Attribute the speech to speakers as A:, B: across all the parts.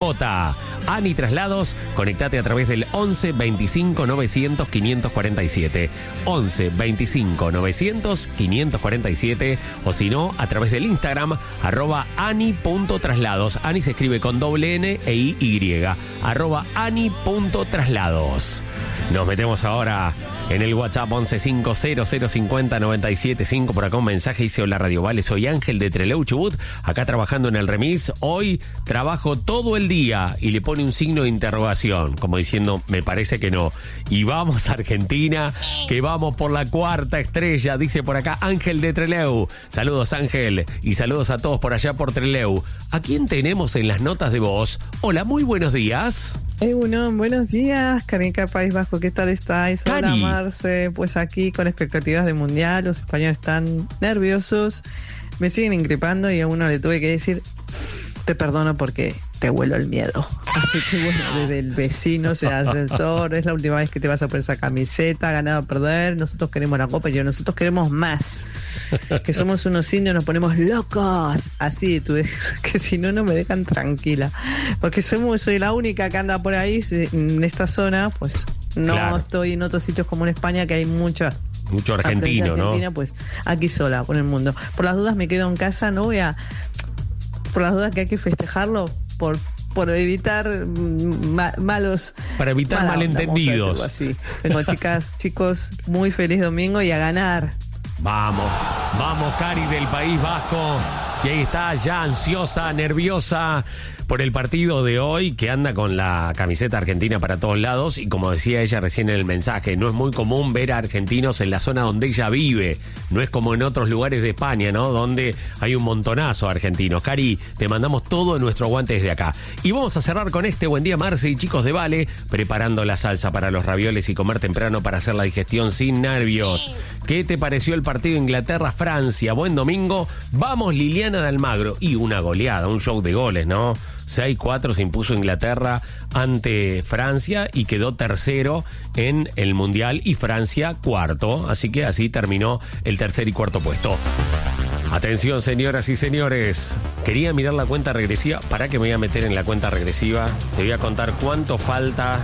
A: J. Ani Traslados, conectate a través del 11 25 900 547. 11 25 900 547 o si no, a través del Instagram, @ani.traslados. Ani se escribe con doble N e Y. @ani.traslados. Nos metemos ahora en el WhatsApp 1150050975. Por acá un mensaje dice: hola Radio Vale, soy Ángel de Trelew, Chubut, acá trabajando en el remis. Hoy trabajo todo el día, y le pone un signo de interrogación, como diciendo, me parece que no. Y vamos a Argentina, que vamos por la cuarta estrella, dice por acá Ángel de Trelew. Saludos, Ángel, y saludos a todos por allá por Trelew. ¿A quién tenemos en las notas de voz? Hola, muy buenos días.
B: Buenos días, Canica País Vasco, ¿qué tal estáis? Hola, Marce, pues aquí con expectativas de mundial, los españoles están nerviosos, me siguen increpando y a uno le tuve que decir, te perdono porque te huelo el miedo. Así que bueno, desde el vecino, sea ascensor, es la última vez que te vas a poner esa camiseta, ganado o perder, nosotros queremos la copa, nosotros queremos más. Que somos unos indios, nos ponemos locos. Así, que si no, no me dejan tranquila. Porque soy la única que anda por ahí en esta zona, pues no claro. Estoy en otros sitios como en España, que hay mucho argentino, ¿no? Pues aquí sola, por el mundo. Por las dudas me quedo en casa, no voy a... Por las dudas que hay que festejarlo, por evitar malos...
A: Para evitar malentendidos.
B: Así. Tengo chicos, muy feliz domingo y a ganar.
A: Vamos, Cari del País Vasco, que ahí está ya ansiosa, nerviosa por el partido de hoy, que anda con la camiseta argentina para todos lados. Y como decía ella recién en el mensaje, no es muy común ver a argentinos en la zona donde ella vive. No es como en otros lugares de España, ¿no? Donde hay un montonazo de argentinos. Cari, te mandamos todo nuestro aguante desde acá. Y vamos a cerrar con este buen día, Marce y chicos de Vale, preparando la salsa para los ravioles y comer temprano para hacer la digestión sin nervios. ¿Qué te pareció el partido Inglaterra-Francia? Buen domingo. Vamos, Liliana de Almagro. Y una goleada, un show de goles, ¿no? 6-4 se impuso Inglaterra ante Francia y quedó tercero en el Mundial y Francia cuarto. Así que así terminó el tercer y cuarto puesto. Atención, señoras y señores. Quería mirar la cuenta regresiva. ¿Para qué me voy a meter en la cuenta regresiva? Te voy a contar cuánto falta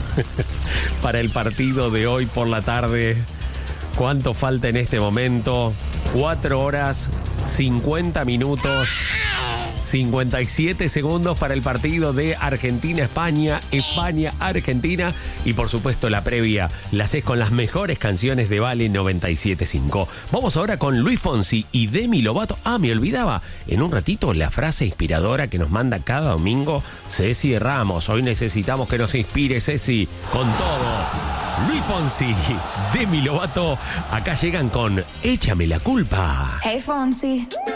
A: para el partido de hoy por la tarde. ¿Cuánto falta en este momento? 4 horas, 50 minutos... 57 segundos para el partido de Argentina-España, España-Argentina y por supuesto la previa la haces con las mejores canciones de Vale 97.5. Vamos ahora con Luis Fonsi y Demi Lovato. Me olvidaba, en un ratito la frase inspiradora que nos manda cada domingo Ceci Ramos. Hoy necesitamos que nos inspire Ceci con todo. Luis Fonsi, Demi Lovato, acá llegan con Échame la culpa.
C: Hey Fonsi.